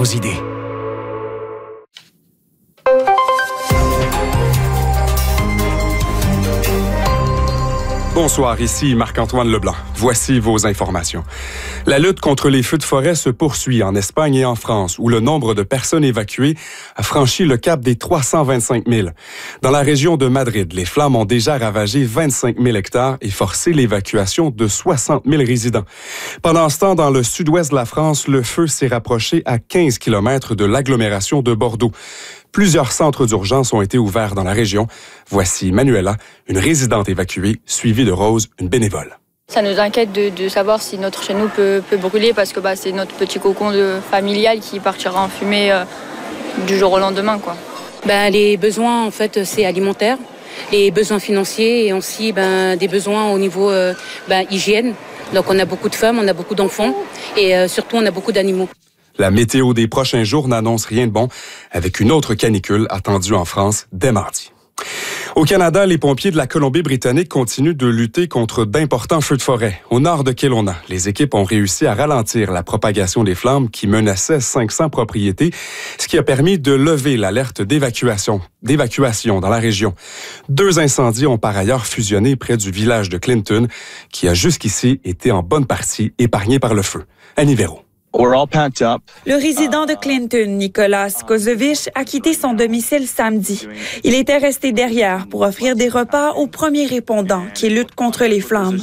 vos idées. Bonsoir, ici Marc-Antoine Leblanc. Voici vos informations. La lutte contre les feux de forêt se poursuit en Espagne et en France, où le nombre de personnes évacuées a franchi le cap des 325 000. Dans la région de Madrid, les flammes ont déjà ravagé 25 000 hectares et forcé l'évacuation de 60 000 résidents. Pendant ce temps, dans le sud-ouest de la France, le feu s'est rapproché à 15 km de l'agglomération de Bordeaux. Plusieurs centres d'urgence ont été ouverts dans la région. Voici Manuela, une résidente évacuée, suivie de Rose, une bénévole. Ça nous inquiète de savoir si notre chez nous peut brûler parce que c'est notre petit cocon familial qui partira en fumée du jour au lendemain, quoi. Les besoins, en fait, c'est alimentaire, les besoins financiers et aussi des besoins au niveau hygiène. Donc on a beaucoup de femmes, on a beaucoup d'enfants et surtout on a beaucoup d'animaux. La météo des prochains jours n'annonce rien de bon, avec une autre canicule attendue en France dès mardi. Au Canada, les pompiers de la Colombie-Britannique continuent de lutter contre d'importants feux de forêt. Au nord de Kelowna, les équipes ont réussi à ralentir la propagation des flammes qui menaçaient 500 propriétés, ce qui a permis de lever l'alerte d'évacuation dans la région. 2 incendies ont par ailleurs fusionné près du village de Clinton, qui a jusqu'ici été en bonne partie épargné par le feu. Annie Véro. Le résident de Clinton, Nicolas Kozovich, a quitté son domicile samedi. Il était resté derrière pour offrir des repas aux premiers répondants qui luttent contre les flammes.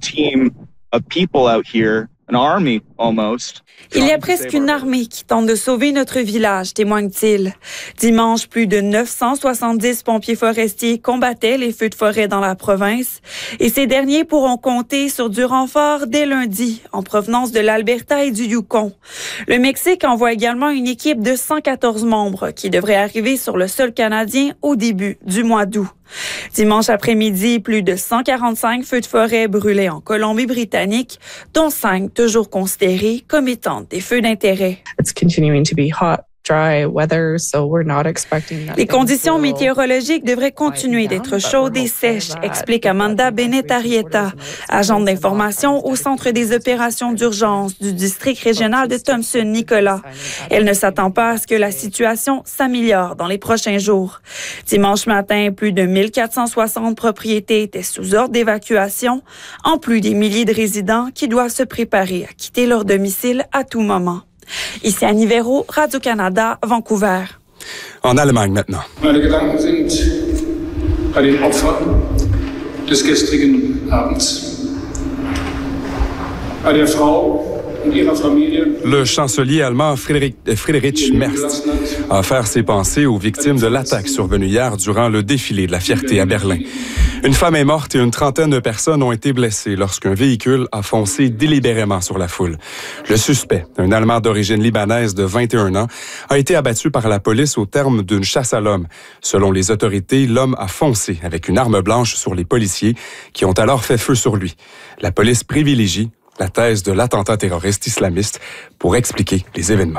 Il y a presque une armée qui tente de sauver notre village, témoigne-t-il. Dimanche, plus de 970 pompiers forestiers combattaient les feux de forêt dans la province et ces derniers pourront compter sur du renfort dès lundi en provenance de l'Alberta et du Yukon. Le Mexique envoie également une équipe de 114 membres qui devrait arriver sur le sol canadien au début du mois d'août. Dimanche après-midi, plus de 145 feux de forêt brûlaient en Colombie-Britannique, dont 5 toujours considérés comme étant des feux d'intérêt. Les conditions météorologiques devraient continuer d'être chaudes et sèches, explique Amanda Bennett-Arrieta, agente d'information au Centre des opérations d'urgence du district régional de Thomson-Nicolas. Elle ne s'attend pas à ce que la situation s'améliore dans les prochains jours. Dimanche matin, plus de 1460 propriétés étaient sous ordre d'évacuation, en plus des milliers de résidents qui doivent se préparer à quitter leur domicile à tout moment. Ici Annie Véro, Radio-Canada, Vancouver. En Allemagne maintenant. Meine Gedanken sind bei den Opfern des gestrigen Abends. Bei der Frau und ihrer Familie. Le chancelier allemand Friedrich Merz a offert ses pensées aux victimes de l'attaque survenue hier durant le défilé de la fierté à Berlin. Une femme est morte et une trentaine de personnes ont été blessées lorsqu'un véhicule a foncé délibérément sur la foule. Le suspect, un Allemand d'origine libanaise de 21 ans, a été abattu par la police au terme d'une chasse à l'homme. Selon les autorités, l'homme a foncé avec une arme blanche sur les policiers qui ont alors fait feu sur lui. La police privilégie la thèse de l'attentat terroriste islamiste pour expliquer les événements.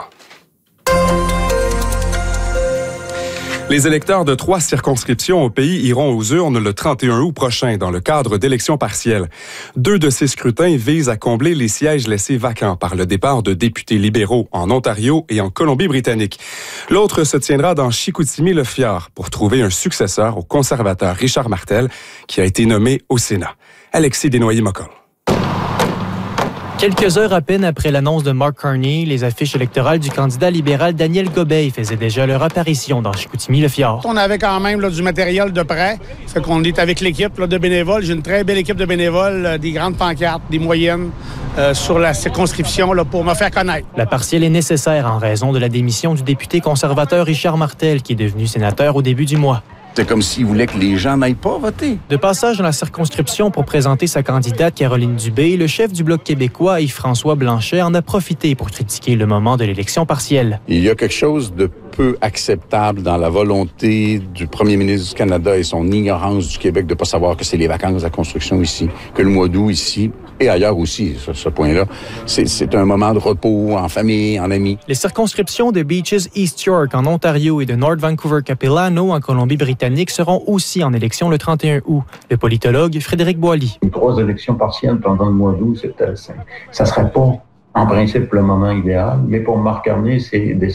Les électeurs de 3 circonscriptions au pays iront aux urnes le 31 août prochain dans le cadre d'élections partielles. 2 de ces scrutins visent à combler les sièges laissés vacants par le départ de députés libéraux en Ontario et en Colombie-Britannique. L'autre se tiendra dans Chicoutimi-le-Fjord pour trouver un successeur au conservateur Richard Martel qui a été nommé au Sénat. Alexis Desnoyers-Moccol. Quelques heures à peine après l'annonce de Mark Carney, les affiches électorales du candidat libéral Daniel Gobeil faisaient déjà leur apparition dans Chicoutimi-le-Fjord. On avait quand même du matériel de prêt. Fait qu'on est avec l'équipe de bénévoles. J'ai une très belle équipe de bénévoles, des grandes pancartes, des moyennes sur la circonscription pour me faire connaître. La partielle est nécessaire en raison de la démission du député conservateur Richard Martel, qui est devenu sénateur au début du mois. C'est comme s'il voulait que les gens n'aillent pas voter. De passage dans la circonscription pour présenter sa candidate Caroline Dubé, le chef du Bloc québécois, Yves-François Blanchet, en a profité pour critiquer le moment de l'élection partielle. Il y a quelque chose de peu acceptable dans la volonté du premier ministre du Canada et son ignorance du Québec de ne pas savoir que c'est les vacances de la construction ici, que le mois d'août ici, et ailleurs aussi, sur ce point-là, c'est un moment de repos en famille, en amis. Les circonscriptions de Beaches East York en Ontario et de North Vancouver-Capilano en Colombie-Britannique seront aussi en élection le 31 août. Le politologue Frédéric Boilly. 3 élections partielles pendant le mois d'août, ça serait pas, en principe, le moment idéal, mais pour Marc Carney, c'est